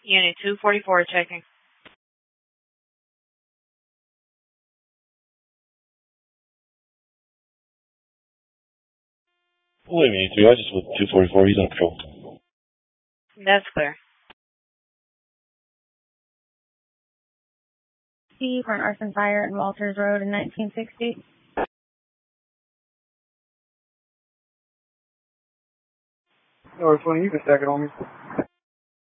Unit 244 checking. Wait a minute, 3 hours with 244, he's on patrol. That's clear. C for an arson fire in Walters Road in 1960. North 20, you can stack it on me.